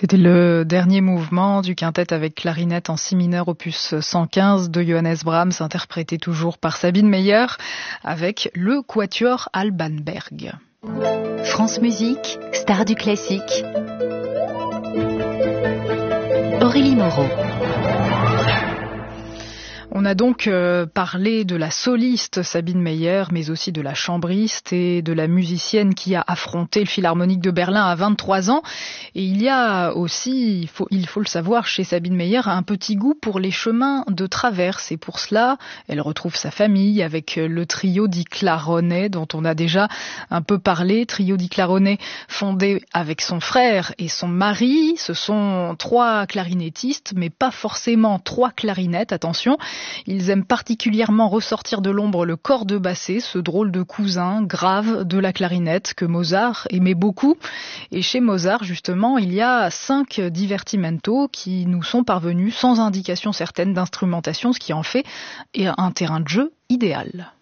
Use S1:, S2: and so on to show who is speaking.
S1: C'était le dernier mouvement du quintet avec clarinette en si mineur opus 115 de Johannes Brahms, interprété toujours par Sabine Meyer avec le quatuor Alban Berg.
S2: France Musique, star du classique. Aurélie Moreau.
S1: On a donc parlé de la soliste Sabine Meyer, mais aussi de la chambriste et de la musicienne qui a affronté le Philharmonique de Berlin à 23 ans. Et il y a aussi, il faut le savoir, chez Sabine Meyer, un petit goût pour les chemins de traverse. Et pour cela, elle retrouve sa famille avec le trio di Clarone, dont on a déjà un peu parlé. Trio di Clarone fondé avec son frère et son mari. Ce sont 3 clarinettistes, mais pas forcément 3 clarinettes, attention. Ils aiment particulièrement ressortir de l'ombre le corps de Basset, ce drôle de cousin grave de la clarinette que Mozart aimait beaucoup. Et chez Mozart, justement, il y a 5 divertimento qui nous sont parvenus sans indication certaine d'instrumentation, ce qui en fait un terrain de jeu idéal.